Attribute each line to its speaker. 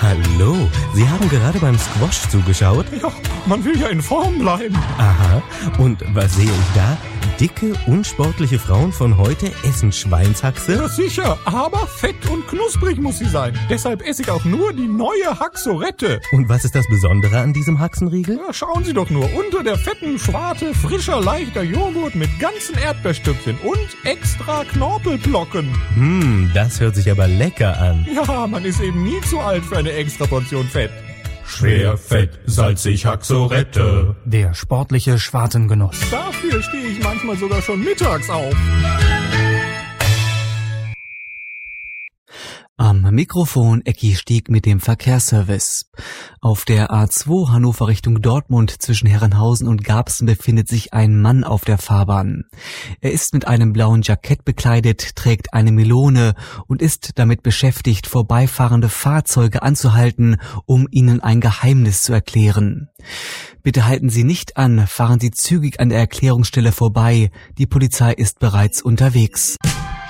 Speaker 1: Hallo, Sie haben gerade beim Squash zugeschaut?
Speaker 2: Ja, man will ja in Form bleiben.
Speaker 1: Aha, und was sehe ich da? Dicke, unsportliche Frauen von heute essen Schweinshaxe?
Speaker 2: Ja, sicher, aber fett und knusprig muss sie sein. Deshalb esse ich auch nur die neue Haxorette.
Speaker 1: Und was ist das Besondere an diesem Haxenriegel?
Speaker 2: Ja, schauen Sie doch nur, unter der fetten Schwarte frischer, leichter Joghurt mit ganzen Erdbeerstückchen und extra Knorpelblocken.
Speaker 1: Das hört sich aber lecker an.
Speaker 2: Ja, man ist eben nie zu alt für eine extra Portion Fett.
Speaker 3: Schwer, fett, salzig, Haxorette.
Speaker 4: Der sportliche Schwartengenuss.
Speaker 2: Dafür stehe ich manchmal sogar schon mittags auf.
Speaker 4: Am Mikrofon Ecki Stieg mit dem Verkehrsservice. Auf der A2 Hannover Richtung Dortmund zwischen Herrenhausen und Garbsen befindet sich ein Mann auf der Fahrbahn. Er ist mit einem blauen Jackett bekleidet, trägt eine Melone und ist damit beschäftigt, vorbeifahrende Fahrzeuge anzuhalten, um ihnen ein Geheimnis zu erklären. Bitte halten Sie nicht an, fahren Sie zügig an der Erklärungsstelle vorbei. Die Polizei ist bereits unterwegs.